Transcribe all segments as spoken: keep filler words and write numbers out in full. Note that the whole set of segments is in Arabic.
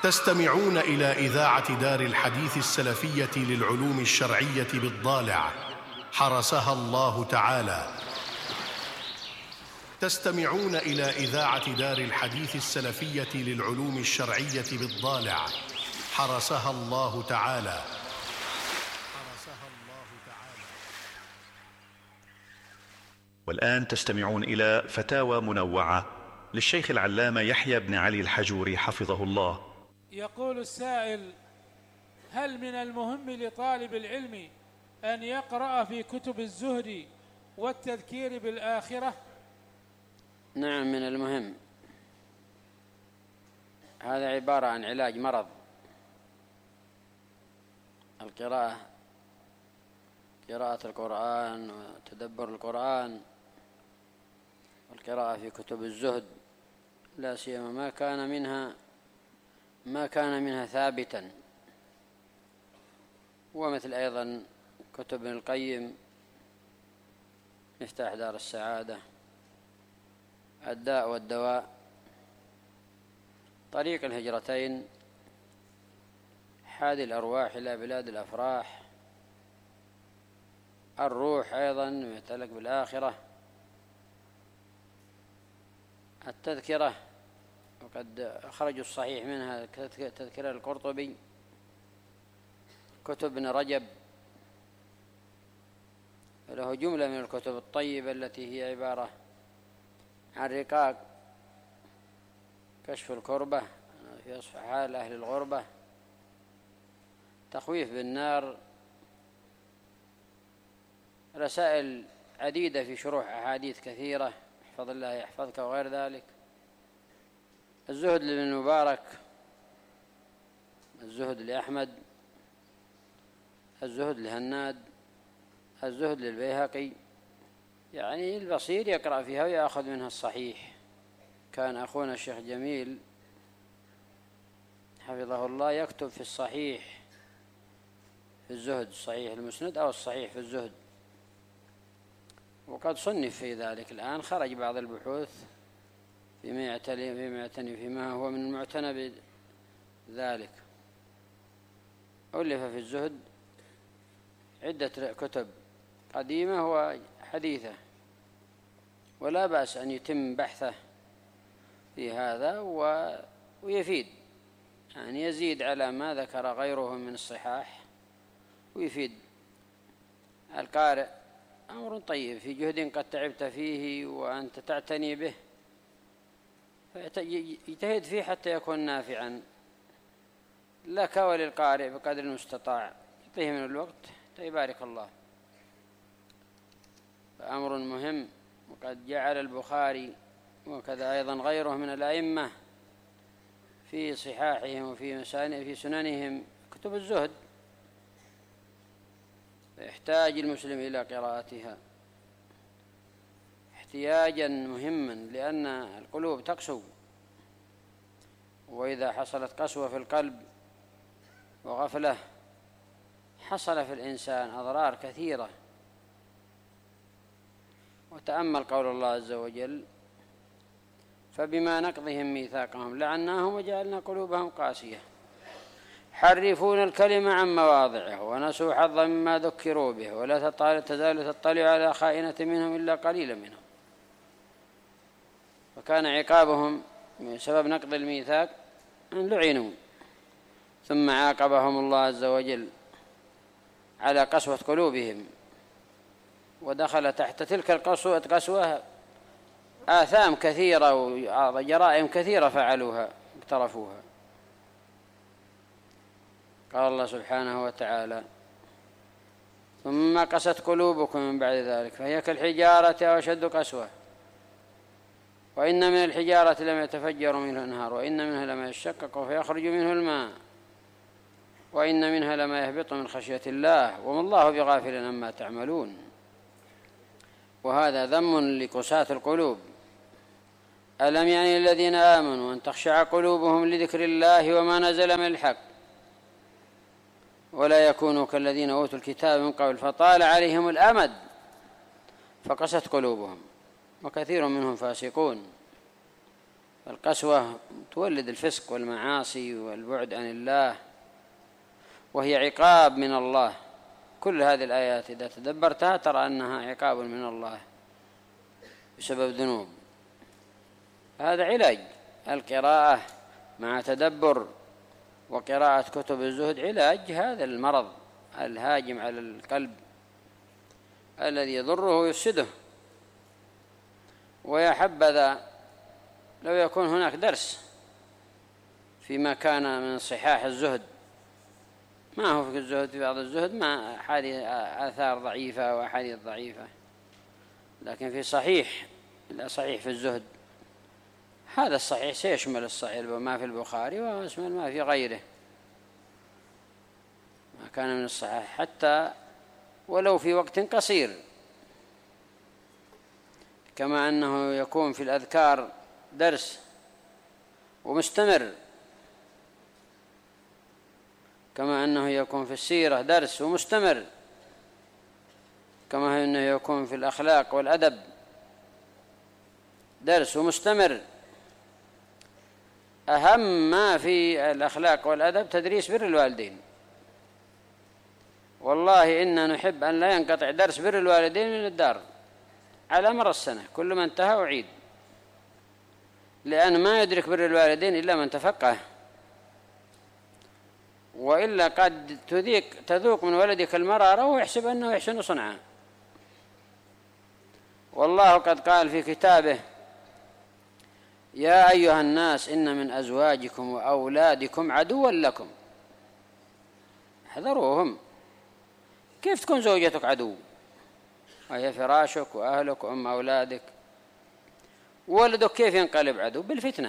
تستمعون إلى إذاعة دار الحديث السلفية للعلوم الشرعية بالضالع حرسها الله تعالى. تستمعون إلى إذاعة دار الحديث السلفية للعلوم الشرعية بالضالع حرسها الله تعالى. والآن تستمعون إلى فتاوى منوعة للشيخ العلامة يحيى بن علي الحجوري حفظه الله. يقول السائل: هل من المهم لطالب العلم أن يقرأ في كتب الزهد والتذكير بالآخرة؟ نعم، من المهم. هذا عبارة عن علاج مرض القراءة، قراءة القرآن وتدبر القرآن والقراءة في كتب الزهد، لا سيما ما كان منها ما كان منها ثابتا، ومثل أيضا كتب ابن القيم، مفتاح دار السعادة، الداء والدواء، طريق الهجرتين، حادي الأرواح إلى بلاد الأفراح، الروح أيضا يتعلق بالآخرة، التذكرة وقد أخرجوا الصحيح منها تذكرة القرطبي، كتب ابن رجب، له جملة من الكتب الطيبة التي هي عبارة عن رقاق، كشف الكربة في وصف حال أهل الغربة، تخويف بالنار، رسائل عديدة في شروح أحاديث كثيرة، احفظ الله يحفظك وغير ذلك، الزهد لابن المبارك، الزهد لأحمد، الزهد لهناد، الزهد للبيهقي. يعني البصير يقرأ فيها ويأخذ منها الصحيح. كان أخونا الشيخ جميل حفظه الله يكتب في الصحيح في الزهد، الصحيح المسند أو الصحيح في الزهد، وقد صنف في ذلك. الآن خرج بعض البحوث فيما يعتني فيما يعتني فيما هو من المعتنى بذلك. ألف في الزهد عدة كتب قديمة وحديثة، ولا بأس أن يتم بحثه في هذا ويفيد، يعني يزيد على ما ذكر غيره من الصحاح ويفيد القارئ. أمر طيب في جهد قد تعبت فيه وأنت تعتني به، فيجتهد فيه حتى يكون نافعا لك وللقارئ بقدر المستطاع، يعطيه من الوقت يبارك الله. فأمر مهم. وقد جعل البخاري وكذا أيضا غيره من الأئمة في صحاحهم وفي في سننهم كتب الزهد، يحتاج المسلم إلى قراءتها احتياجا مهما، لأن القلوب تقسو، وإذا حصلت قسوة في القلب وغفلة حصل في الإنسان أضرار كثيرة. وتأمل قول الله عز وجل: فبما نقضهم ميثاقهم لعناهم وجعلنا قلوبهم قاسية يحرفون الكلم عن مواضعه ونسوا حظا مما ذكروا به ولا تزال تطلع على خائنة منهم إلا قليلا منهم. وكان عقابهم بسبب نقض الميثاق أن لعنوا، ثم عاقبهم الله عز وجل على قسوة قلوبهم، ودخل تحت تلك القسوة قسوة آثام كثيرة وجرائم كثيرة فعلوها اقترفوها. قال الله سبحانه وتعالى: ثم قست قلوبكم من بعد ذلك فهي كالحجارة أو أشد قسوة وإن من الحجارة لما يتفجر منه الأنهار وإن منها لما يشقق فيخرج منه الماء وإن منها لما يهبط من خشية الله وما الله بغافل عما تعملون. وهذا ذم لقساة القلوب. ألم يعني الذين آمنوا أن تخشع قلوبهم لذكر الله وما نزل من الحق ولا يكونوا كالذين أوتوا الكتاب من قبل فطال عليهم الأمد فقست قلوبهم وكثير منهم فاسقون. القسوة تولد الفسق والمعاصي والبعد عن الله، وهي عقاب من الله. كل هذه الآيات إذا تدبرتها ترى أنها عقاب من الله بسبب ذنوب. هذا علاج القراءة مع تدبر وقراءة كتب الزهد، علاج هذا المرض الهاجم على القلب الذي يضره ويفسده. ويا حبذا لو يكون هناك درس فيما كان من صحاح الزهد، ما هو في الزهد في بعض الزهد ما أحاديث آثار ضعيفة وأحاديث ضعيفة، لكن في صحيح لا صحيح في الزهد، هذا الصحيح سيشمل الصحيح ما في البخاري ويشمل ما في غيره، ما كان من الصحيح حتى ولو في وقت قصير، كما أنه يكون في الأذكار درس ومستمر، كما أنه يكون في السيرة درس ومستمر، كما أنه يكون في الأخلاق والأدب درس ومستمر. أهم ما في الأخلاق والأدب تدريس بر الوالدين. والله إنا نحب أن لا ينقطع درس بر الوالدين من الدار على مر السنة، كل ما انتهى أعيد، لأن ما يدرك بر الوالدين إلا من تفقه، وإلا قد تذيق تذوق من ولدك المرارة ويحسب أنه يحسن صنعا. والله قد قال في كتابه: يا أيها الناس إن من أزواجكم وأولادكم عدوا لكم احذروهم. كيف تكون زوجتك عدو وهي فراشك وأهلك وأم أولادك؟ ولدك كيف ينقلب عدو؟ بالفتنة.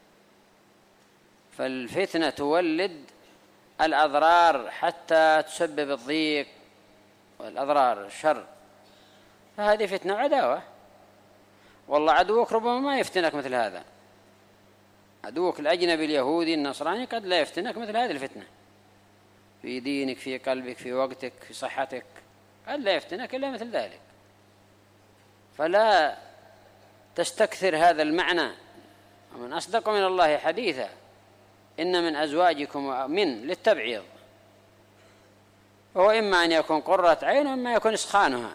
فالفتنة تولد الأضرار حتى تسبب الضيق والأضرار الشر، فهذه فتنة وعداوة. والله عدوك ربما ما يفتنك مثل هذا، عدوك الأجنبي اليهودي النصراني قد لا يفتنك مثل هذه الفتنة في دينك في قلبك في وقتك في صحتك، قد لا يفتنك إلا مثل ذلك. فلا تستكثر هذا المعنى. ومن أصدق من الله حديثا إن من أزواجكم من للتبعيض، وهو إما أن يكون قرة عين وإما يكون إسخانها،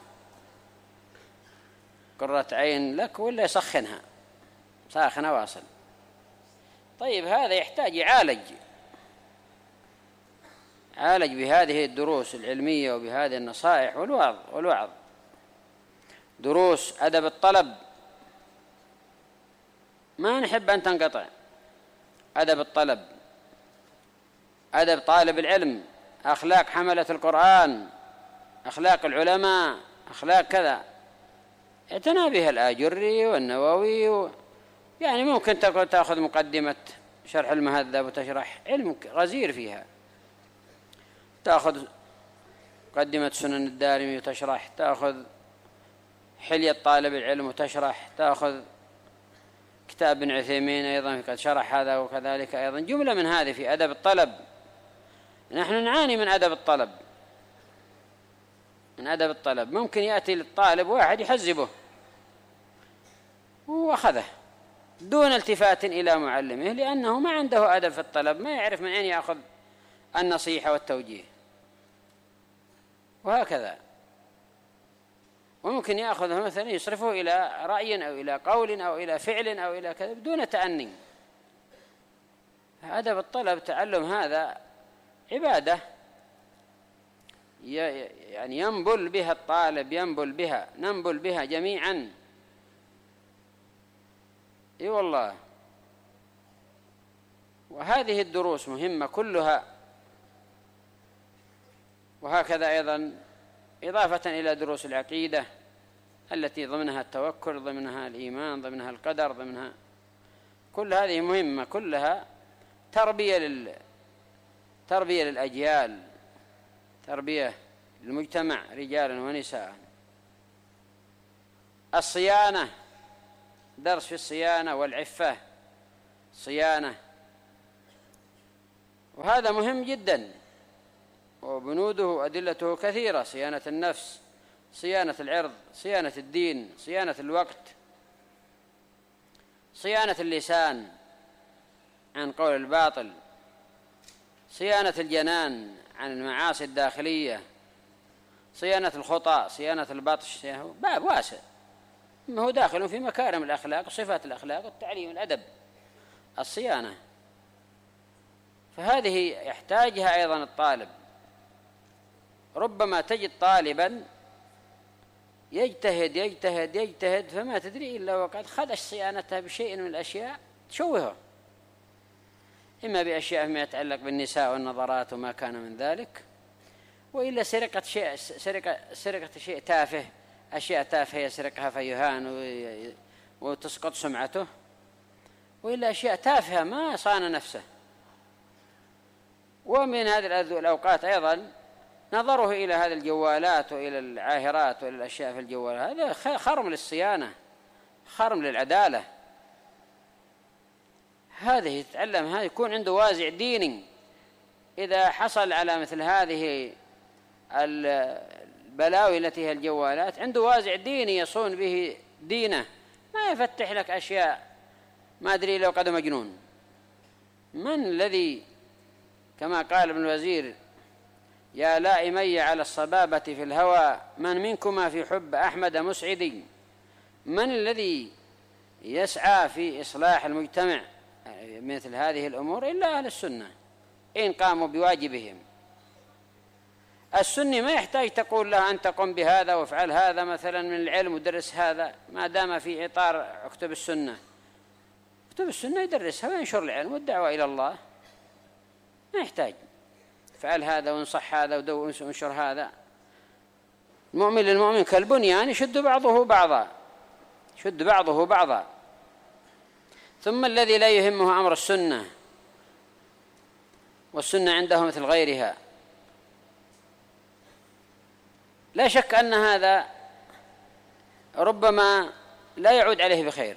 قرة عين لك ولا يسخنها ساخنة واصل. طيب هذا يحتاج يعالج، عالج بهذه الدروس العلمية وبهذه النصائح والوعظ والوعظ. دروس أدب الطلب ما نحب أن تنقطع، أدب الطلب، أدب طالب العلم، أخلاق حملة القرآن، أخلاق العلماء، أخلاق كذا، اعتنى بها الآجري والنووي و... يعني ممكن تقول تأخذ مقدمة شرح المهذب وتشرح علم غزير فيها، تأخذ مقدمة سنن الدارمي وتشرح، تأخذ حلية طالب العلم وتشرح، تأخذ كتاب ابن عثيمين أيضا قد شرح هذا وكذلك أيضا جملة من هذه في أدب الطلب. نحن نعاني من أدب الطلب، من أدب الطلب. ممكن يأتي للطالب واحد يحزبه وأخذه دون التفات إلى معلمه، لأنه ما عنده أدب في الطلب، ما يعرف من أين يأخذ النصيحة والتوجيه، وهكذا. وممكن يأخذه مثلا يصرفه إلى رأي أو إلى قول أو إلى فعل أو إلى كذا بدون تأني. أدب الطلب تعلم هذا عبادة يعني ينبل بها الطالب، ينبل بها ننبل بها جميعا. اي والله. وهذه الدروس مهمة كلها. وهكذا أيضا إضافة إلى دروس العقيدة التي ضمنها التوكل، ضمنها الإيمان، ضمنها القدر، ضمنها كل هذه مهمة، كلها تربية لل تربية للأجيال، تربية للمجتمع رجالا ونساء. الصيانة، درس في الصيانة والعفة، صيانة، وهذا مهم جدا، وبنوده وأدلته كثيرة: صيانة النفس، صيانة العرض، صيانة الدين، صيانة الوقت. صيانة اللسان عن قول الباطل، صيانة الجنان عن المعاصي الداخلية، صيانة الخطأ، صيانة البطش، باب واسع هو داخل في مكارم الأخلاق وصفات الأخلاق والتعليم الأدب الصيانة. فهذه يحتاجها أيضا الطالب. ربما تجد طالبا يجتهد يجتهد يجتهد فما تدري إلا وقد خدش صيانتها بشيء من الأشياء تشوهه، إما بأشياء فيما يتعلق بالنساء والنظرات وما كان من ذلك، وإلا سرقة شيء سرقة سرقة شيء تافه، أشياء تافهة يسرقها فيهان وتسقط سمعته، وإلا أشياء تافهة ما صان نفسه. ومن هذه الأوقات أيضا نظره إلى هذه الجوالات وإلى العاهرات وإلى الأشياء في الجوال، هذا خرم للصيانة، خرم للعدالة. هذه يتعلم، هذا يكون عنده وازع ديني. إذا حصل على مثل هذه البلاوي التي هي الجوالات عنده وازع ديني يصون به دينه، ما يفتح لك أشياء ما أدري لو قد مجنون. من الذي كما قال ابن الوزير: يا لائمي على الصبابة في الهوى من منكما في حب أحمد مسعدي. من الذي يسعى في إصلاح المجتمع مثل هذه الأمور إلا أهل السنة إن قاموا بواجبهم. السني ما يحتاج تقول له أن تقوم بهذا وافعل هذا مثلا من العلم ودرس هذا، ما دام في إطار كتب السنة. كتب السنة يدرسها وينشر العلم والدعوة إلى الله، ما يحتاج فعل هذا وانصح هذا وانشر هذا. المؤمن للمؤمن كالبنيان يشد بعضه بعضا، يشد بعضه بعضا. ثم الذي لا يهمه أمر السنة، والسنة عنده مثل غيرها، لا شك أن هذا ربما لا يعود عليه بخير.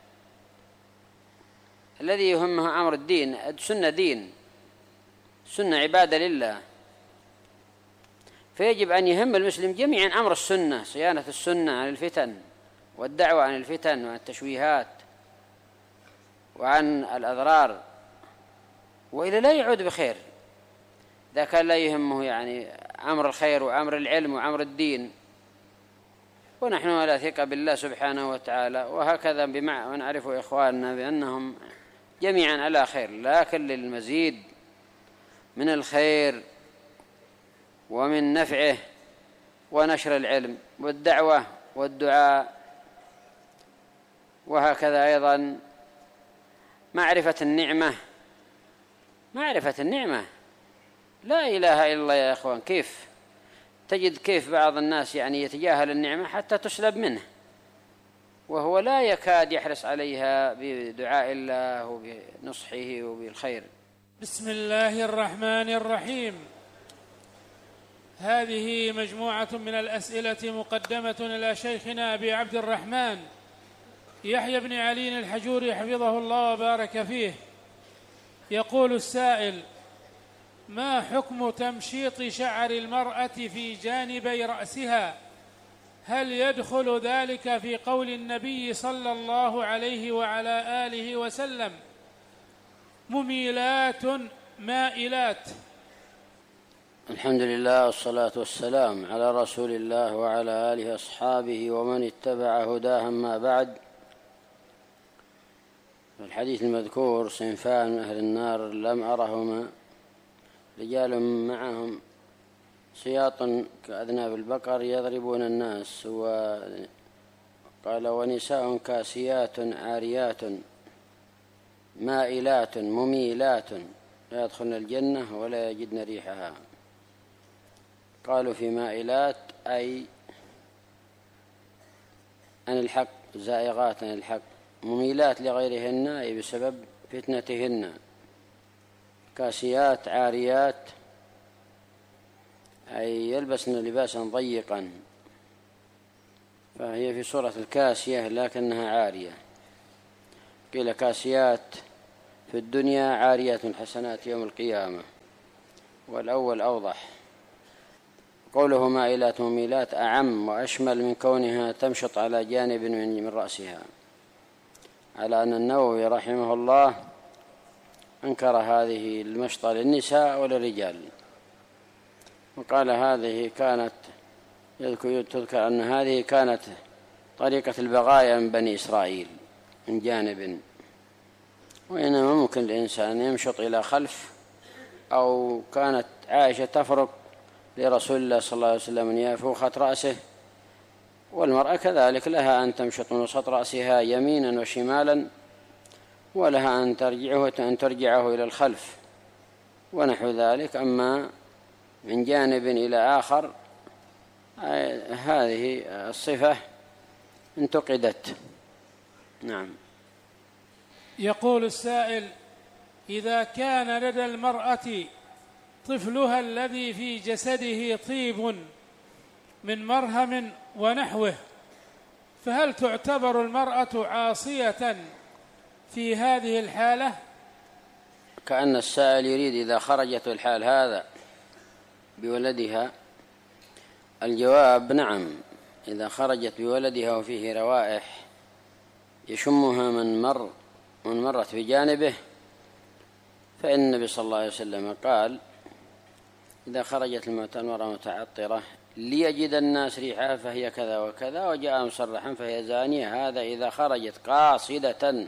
الذي يهمه أمر الدين، السنة دين، السنة عبادة لله، فيجب أن يهم المسلم جميعا أمر السنة، صيانة السنة عن الفتن والدعوة عن الفتن وعن التشويهات وعن الأضرار، وإلا لا يعود بخير إذا كان لا يهمه يعني أمر الخير وأمر العلم وأمر الدين. ونحن على ثقة بالله سبحانه وتعالى، وهكذا بمع ونعرف إخواننا بأنهم جميعا على خير، لكن للمزيد من الخير ومن نفعه ونشر العلم والدعوة والدعاء، وهكذا أيضا معرفة النعمة. معرفة النعمة لا إله إلا الله يا أخوان. كيف تجد كيف بعض الناس يعني يتجاهل النعمة حتى تسلب منه، وهو لا يكاد يحرص عليها بدعاء الله وبنصحه وبالخير. بسم الله الرحمن الرحيم. هذه مجموعة من الأسئلة مقدمة إلى شيخنا أبي عبد الرحمن يحيى بن علي الحجوري حفظه الله وبارك فيه. يقول السائل: ما حكم تمشيط شعر المرأة في جانبي رأسها؟ هل يدخل ذلك في قول النبي صلى الله عليه وعلى آله وسلم: مميلات مائلات؟ الحمد لله والصلاة والسلام على رسول الله وعلى آله وأصحابه ومن اتبع هداه. أما بعد، الحديث المذكور: صنفان من أهل النار لم أرهما، رجال معهم سياط كأذناب البقر يضربون الناس، وقال: ونساء كاسيات عاريات مائلات مميلات لا يدخلن الجنة ولا يجدن ريحها. قالوا في مائلات أي عن الحق، زائغات عن الحق، مميلات لغيرهن أي بسبب فتنتهن. كاسيات عاريات أي يلبسن لباسا ضيقا، فهي في صورة الكاسية لكنها عارية. قيل كاسيات في الدنيا عاريات الحسنات يوم القيامة، والأول أوضح. قوله مائلات مميلات أعم وأشمل من كونها تمشط على جانب من رأسها، على أن النووي رحمه الله أنكر هذه المشطة للنساء وللرجال، وقال هذه كانت تذكر أن هذه كانت طريقة البغايا من بني إسرائيل من جانب، وإنما ممكن الإنسان يمشط إلى خلف، أو كانت عائشة تفرق لرسول الله صلى الله عليه وسلم من يافوخة رأسه، والمرأة كذلك لها أن تمشط من وسط رأسها يمينا وشمالا، ولها أن ترجعه أن ترجعه إلى الخلف ونحو ذلك. أما من جانب إلى آخر هذه الصفة انتقدت. نعم. يقول السائل: إذا كان لدى المرأة طفلها الذي في جسده طيب من مرهم ونحوه، فهل تعتبر المرأة عاصية في هذه الحالة؟ كأن السائل يريد إذا خرجت الحال هذا بولدها. الجواب: نعم، إذا خرجت بولدها وفيه روائح يشمها من مر من مرت بجانبه، فإن النبي صلى الله عليه وسلم قال: إذا خرجت المرأة متعطرة ليجد الناس ريحها فهي كذا وكذا، وجاء مصرحا فهي زانية. هذا إذا خرجت قاصدة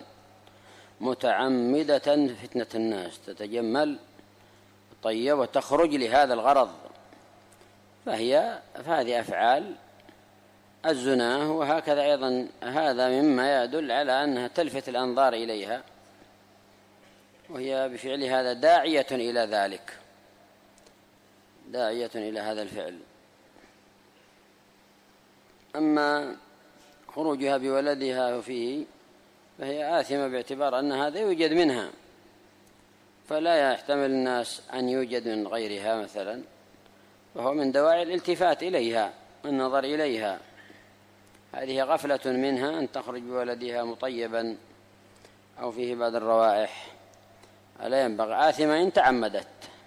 متعمدة فتنة الناس، تتجمل طيب وتخرج لهذا الغرض، فهي فهذه أفعال الزنا. وهكذا أيضا هذا مما يدل على أنها تلفت الأنظار إليها، وهي بفعل هذا داعية إلى ذلك، داعية إلى هذا الفعل. أما خروجها بولدها فيه فهي آثمة باعتبار أن هذا يوجد منها، فلا يحتمل الناس أن يوجد من غيرها مثلا، وهو من دواعي الالتفات إليها والنظر إليها. هذه غفلة منها أن تخرج بولدها مطيبا أو فيه بعض الروائح، ألا ينبغي. آثمة إن تعمدت،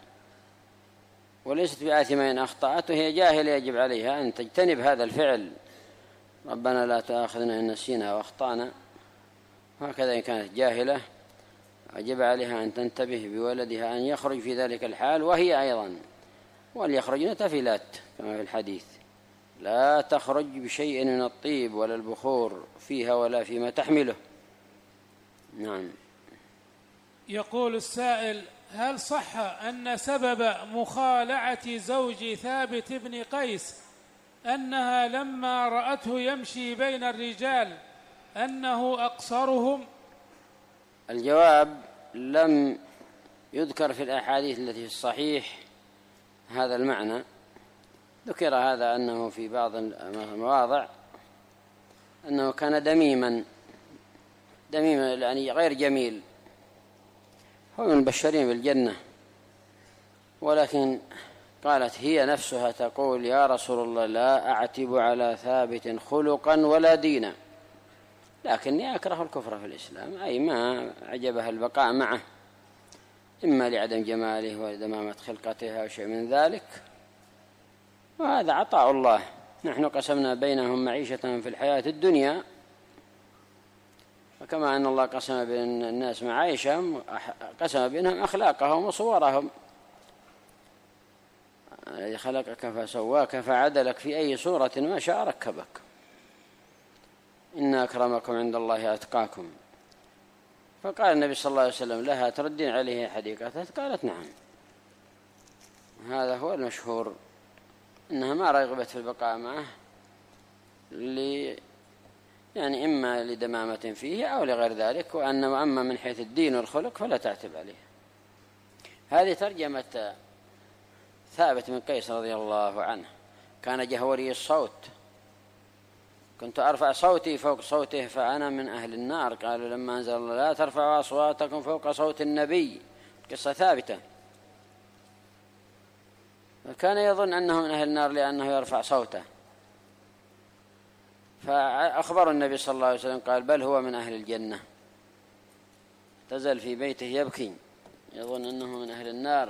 وليست بآثمة إن أخطأت، وهي جاهلة يجب عليها أن تجتنب هذا الفعل. ربنا لا تؤاخذنا إن نسينا وأخطأنا. هكذا إن كانت جاهلة يجب عليها أن تنتبه بولدها أن يخرج في ذلك الحال، وهي أيضا وليخرجن تفلات كما في الحديث: لا تخرج بشيء من الطيب ولا البخور فيها ولا فيما تحمله. نعم. يقول السائل: هل صح أن سبب مخالعة زوج ثابت بن قيس أنها لما رأته يمشي بين الرجال أنه أقصرهم؟ الجواب: لم يذكر في الأحاديث التي في الصحيح هذا المعنى. ذكر هذا أنه في بعض المواضع أنه كان دميما دميما يعني غير جميل، هو من بشرين بالجنة، ولكن قالت هي نفسها تقول: يا رسول الله لا أعتب على ثابت خلقا ولا دينا، لكني أكره الكفر في الإسلام، أي ما عجبها البقاء معه، إما لعدم جماله ودمامة خلقته أو شيء من ذلك، وهذا عطاء الله. نحن قسمنا بينهم معيشة في الحياة الدنيا، وكما أن الله قسم بين الناس معايشهم قسم بينهم أخلاقهم وصورهم. الذي خلقك فسواك فعدلك في أي صورة ما شاء ركبك، إن أكرمكم عند الله أتقاكم. فقال النبي صلى الله عليه وسلم لها: تردين عليه حديقتها؟ قالت: نعم. هذا هو المشهور، إنها ما رغبت في البقاء معه ل يعني إما لدمامة فيه أو لغير ذلك، وأنه أما من حيث الدين والخلق فلا تعتب عليه. هذه ترجمة ثابت بن قيس رضي الله عنه. كان جهوري الصوت، كنت أرفع صوتي فوق صوته فأنا من أهل النار. قالوا لما أنزل الله: لا ترفعوا أصواتكم فوق صوت النبي، قصة ثابتة. فكان يظن أنه من أهل النار لأنه يرفع صوته، فأخبر النبي صلى الله عليه وسلم قال: بل هو من أهل الجنة. تزل في بيته يبكي يظن أنه من أهل النار.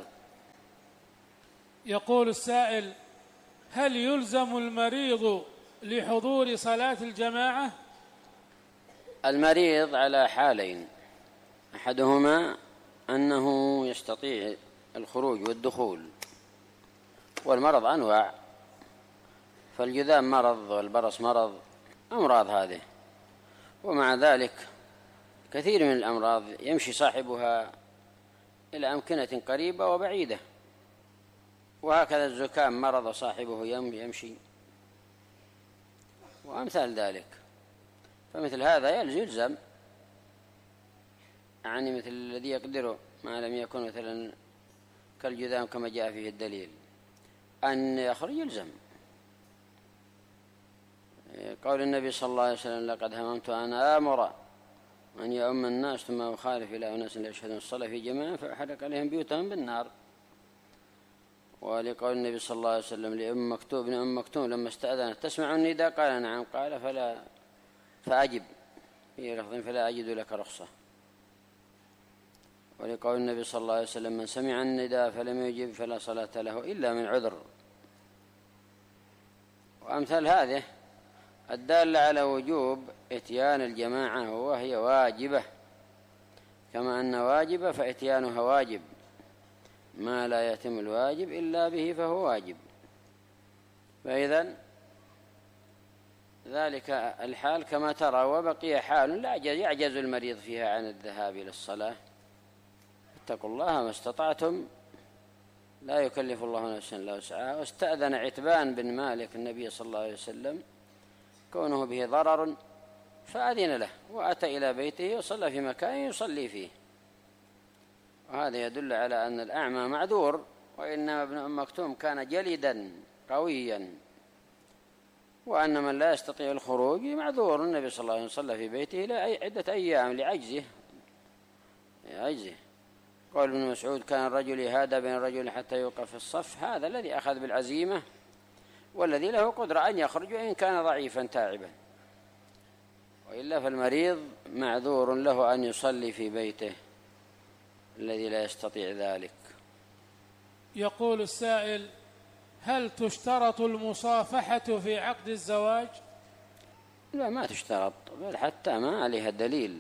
يقول السائل: هل يلزم المريض لحضور صلاة الجماعة؟ المريض على حالين، أحدهما أنه يستطيع الخروج والدخول، والمرض أنواع، فالجذام مرض والبرص مرض، أمراض هذه، ومع ذلك كثير من الأمراض يمشي صاحبها إلى أمكنة قريبة وبعيدة، وهكذا الزكام مرض وصاحبه يمشي، وأمثال ذلك. فمثل هذا يلزم، يعني مثل الذي يقدر ما لم يكن مثلا كالجذام كما جاء فيه الدليل أن يخرج يلزم. قول النبي صلى الله عليه وسلم: لقد هممت أن آمر أن يؤم الناس ثم أخالف إلى أناس لا يشهدون الصلاة في جماعة فأحرق عليهم بيوتهم بالنار. ولقول النبي صلى الله عليه وسلم لأم مكتوم ابن أم مكتوم لما استأذنت: تسمع النداء؟ قال: نعم. قال: فلا فأجب، في لفظ: فلا أجد لك رخصة. ولقول النبي صلى الله عليه وسلم: من سمع النداء فلم يجب فلا صلاة له إلا من عذر. وأمثال هذه الدالة على وجوب إتيان الجماعة وهي واجبة، كما أن واجبة فإتيانها واجب، ما لا يتم الواجب إلا به فهو واجب. فإذن ذلك الحال كما ترى. وبقي حال لا يعجز المريض فيها عن الذهاب إلى الصلاة. اتقوا الله ما استطعتم، لا يكلف الله نفسا إلا وسعها. واستأذن عتبان بن مالك النبي صلى الله عليه وسلم كونه به ضرر فأذن له، وأتى إلى بيته وصلى في مكان يصلي فيه. وهذا يدل على أن الأعمى معذور، وإنما ابن أم مكتوم كان جلدا قويا، وأن من لا يستطيع الخروج معذور. النبي صلى الله عليه وسلم صلى في بيته عدة أيام لعجزه عجزه قال ابن مسعود: كان الرجل يهادى بين الرجل حتى يوقف في الصف. هذا الذي أخذ بالعزيمة والذي له قدرة أن يخرج وإن كان ضعيفا تاعبا، وإلا فالمريض معذور له أن يصلي في بيته الذي لا يستطيع ذلك. يقول السائل: هل تشترط المصافحة في عقد الزواج؟ لا، ما تشترط، بل حتى ما عليها دليل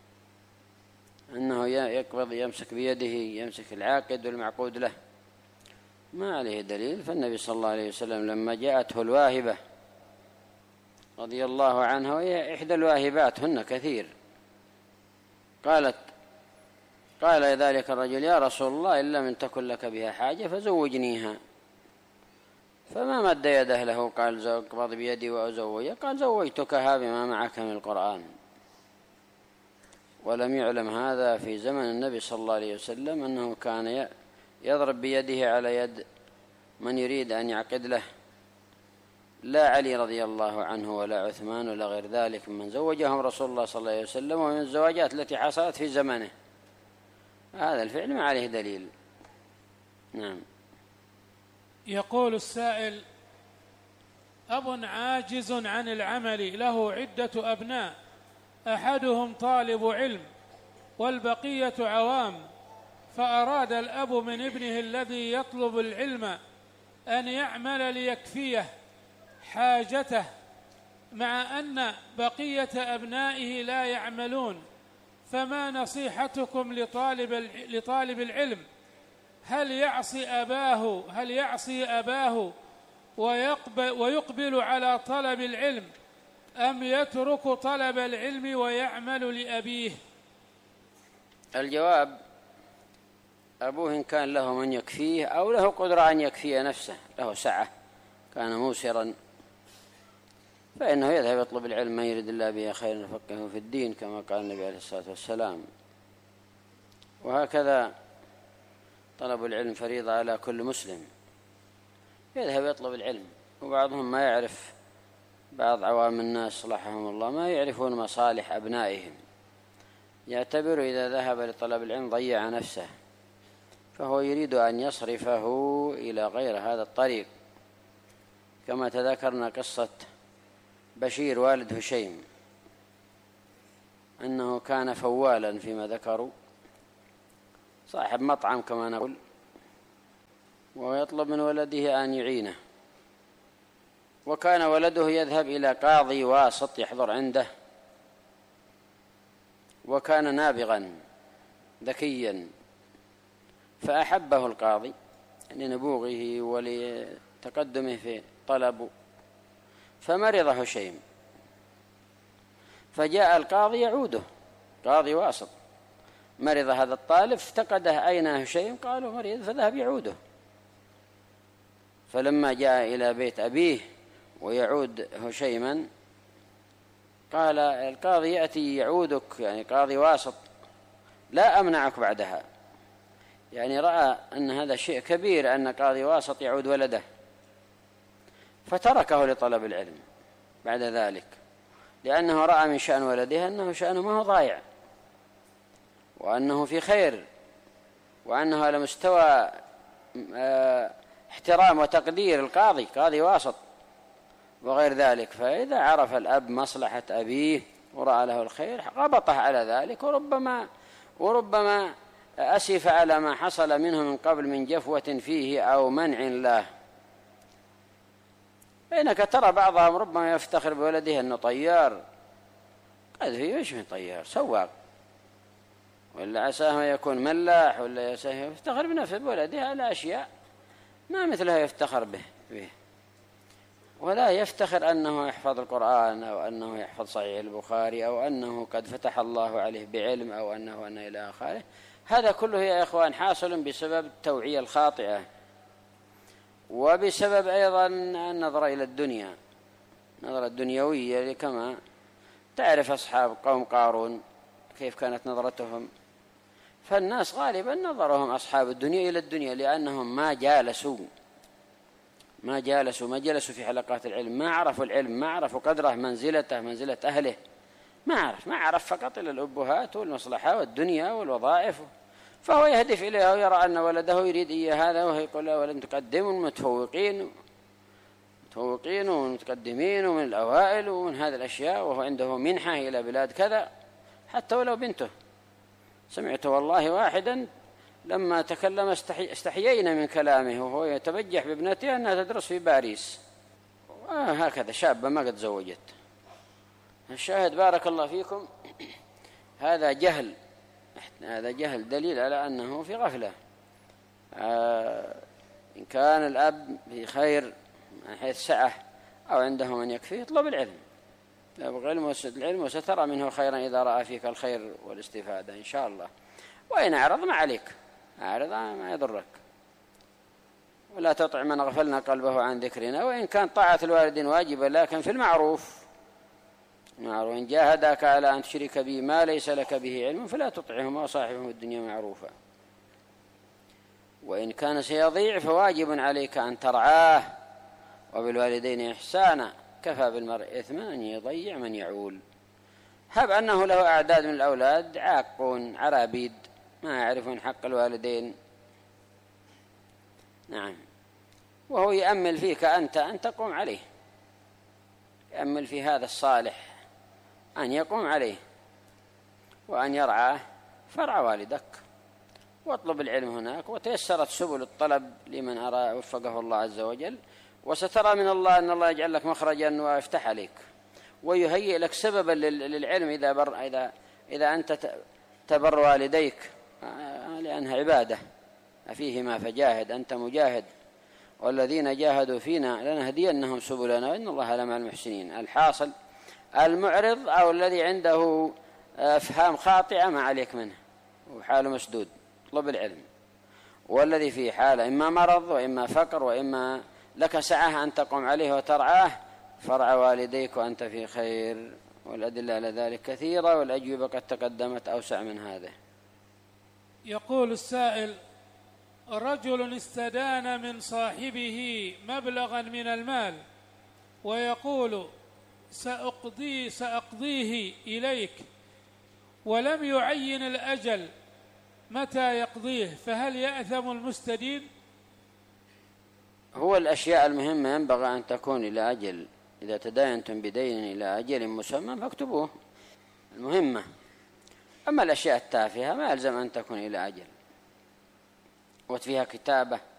أنه يقبض يمسك بيده يمسك العاقد والمعقود له، ما عليه دليل. فالنبي صلى الله عليه وسلم لما جاءته الواهبة رضي الله عنها، وهي إحدى الواهبات هن كثير، قالت قال ذلك الرجل: يا رسول الله إن لم تكن لك بها حاجة فزوجنيها. فما مد يده له، قال: اقبض بيدي وأزوجك. قال: زوجتكها بما معك من القرآن. ولم يعلم هذا في زمن النبي صلى الله عليه وسلم أنه كان يضرب بيده على يد من يريد أن يعقد له، لا علي رضي الله عنه ولا عثمان ولا غير ذلك من زوجهم رسول الله صلى الله عليه وسلم، ومن الزواجات التي حصلت في زمنه. هذا الفعل ما عليه دليل. نعم. يقول السائل: أب عاجز عن العمل له عدة أبناء، أحدهم طالب علم والبقية عوام، فأراد الأب من ابنه الذي يطلب العلم أن يعمل ليكفيه حاجته، مع أن بقية أبنائه لا يعملون، فما نصيحتكم لطالب لطالب العلم؟ هل يعصي أباه هل يعصي أباه ويقبل, ويقبل على طلب العلم، أم يترك طلب العلم ويعمل لأبيه؟ الجواب: أبوه إن كان له من يكفيه أو له قدرة أن يكفيه نفسه، له سعة، كان موسرا، فإنه يذهب يطلب العلم، من يريد الله به خيرا يفقهه في الدين، كما قال النبي عليه الصلاة والسلام. وهكذا طلب العلم فريضة على كل مسلم، يذهب يطلب العلم. وبعضهم ما يعرف، بعض عوام الناس صلحهم الله ما يعرفون مصالح أبنائهم، يعتبر إذا ذهب لطلب العلم ضيع نفسه، فهو يريد أن يصرفه إلى غير هذا الطريق، كما تذكرنا قصة بشير والد هشيم أنه كان فوالا فيما ذكروا، صاحب مطعم كما نقول، ويطلب من ولده أن يعينه، وكان ولده يذهب إلى قاضي واسط يحضر عنده وكان نابغا ذكيا، فأحبه القاضي لنبوغه ولتقدمه في طلبه، فمرض هشيم، فجاء القاضي يعوده، قاضي واسط، مرض هذا الطالب، افتقده أين هشيم؟ قالوا مريض، فذهب يعوده. فلما جاء إلى بيت أبيه ويعود هشيما، قال القاضي يأتي يعودك، يعني قاضي واسط، لا أمنعك بعدها، يعني رأى أن هذا شيء كبير أن قاضي واسط يعود ولده، فتركه لطلب العلم بعد ذلك، لأنه رأى من شأن ولده أنه شأنه ما هو ضايع، وأنه في خير، وأنه على مستوى احترام وتقدير القاضي، قاضي واسط وغير ذلك. فإذا عرف الأب مصلحة أبيه ورأى له الخير ربطه على ذلك، وربما وربما أسف على ما حصل منه من قبل من جفوة فيه أو منع له. بينك ترى بعضهم ربما يفتخر بولده أنه طيار، قد في ايش من طيار، سواق، ولا عساه يكون ملاح، ولا يفتخر بنفسه بولده على أشياء ما مثلها يفتخر به, به ولا يفتخر أنه يحفظ القرآن، أو أنه يحفظ صحيح البخاري، أو أنه قد فتح الله عليه بعلم، أو أنه أن إلى آخره. هذا كله يا إخوان حاصل بسبب التوعية الخاطئة، وبسبب أيضا النظرة إلى الدنيا، نظرة الدنيوية، كما تعرف أصحاب قوم قارون كيف كانت نظرتهم. فالناس غالبا نظرهم أصحاب الدنيا إلى الدنيا، لأنهم ما جالسوا ما جالسوا ما جلسوا في حلقات العلم، ما عرفوا العلم، ما عرفوا قدره، منزلته منزلة أهله، ما عرف ما عرف فقط إلى الأبهات والمصلحة والدنيا والوظائف، فهو يهدف إليها ويرى أن ولده يريد إياه هذا، وهو يقول له ولن تقدمون متفوقين متفوقين ومتقدمين ومن الأوائل ومن هذه الأشياء، وهو عنده منحة إلى بلاد كذا، حتى ولو بنته. سمعت والله واحدا لما تكلم استحي... استحيينا من كلامه، وهو يتبجح بابنته أنها تدرس في باريس، وهكذا شابة ما قد زوجت. الشاهد بارك الله فيكم، هذا جهل، هذا جهل دليل على أنه في غفلة. آه إن كان الأب في خير من حيث سعه أو عنده من يكفيه، اطلب العلم، العلم وسترى منه خيرا إذا رأى فيك الخير والاستفادة إن شاء الله. وإن أعرض ما عليك، أعرض ما يضرك، ولا تطع من غفلنا قلبه عن ذكرنا. وإن كان طاعة الوالدين واجبة لكن في المعروف، معروف إن جاهداك على أن تشرك بي ما ليس لك به علم فلا تطعهما وصاحبهما الدنيا معروفا. وإن كان سيضيع فواجب عليك أن ترعاه، وبالوالدين إحسانا، كفى بالمرء إثما أن يضيع من يعول. هب أنه له أعداد من الأولاد عاقون عرابيد ما يعرفون حق الوالدين، نعم، وهو يأمل فيك أنت أن تقوم عليه، يأمل في هذا الصالح أن يقوم عليه وأن يرعاه، فرع والدك واطلب العلم هناك، وتيسرت سبل الطلب لمن أرى وفقه الله عز وجل، وسترى من الله أن الله يجعل لك مخرجا ويفتح عليك ويهيئ لك سببا للعلم إذا, بر إذا, إذا أنت تبر والديك، لأنها عبادة فيهما فجاهد، أنت مجاهد، والذين جاهدوا فينا لنهدينهم سبلنا وإن الله لمع المحسنين. الحاصل المعرض أو الذي عنده أفهام خاطئة ما عليك منه وحاله مسدود، اطلب العلم. والذي في حالة إما مرض وإما فقر وإما لك سعة أن تقوم عليه وترعاه، فرع والديك وأنت في خير. والأدلة على ذلك كثيرة، والأجوبة قد تقدمت أوسع من هذا. يقول السائل: رجل استدان من صاحبه مبلغا من المال ويقول سأقضي سأقضيه إليك، ولم يعين الأجل متى يقضيه، فهل يأثم المستدين؟ هو الأشياء المهمة ينبغي أن تكون إلى أجل، إذا تداينتم بدين إلى أجل مسمى فاكتبوه، المهمة. أما الأشياء التافهة ما يلزم أن تكون إلى أجل وفيها كتابة